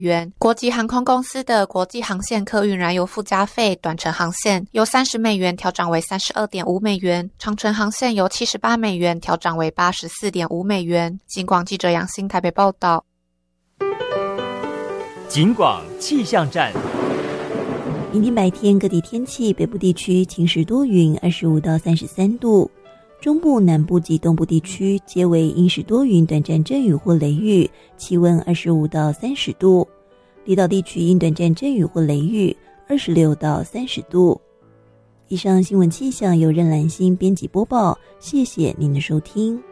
元。国际航空公司的国际航线客运燃油附加费短程航线由30美元调涨为 32.5 美元，长程航线由78美元调涨为 84.5 美元。警广记者杨欣台北报道。 警广气象站。 明天白天各地天气，北部地区晴时多云，25到33度；中部、南部及东部地区皆为阴时多云，短暂阵雨或雷雨，气温25到30度；离岛地区因短暂阵雨或雷雨，26到30度。以上新闻气象由任兰心编辑播报，谢谢您的收听。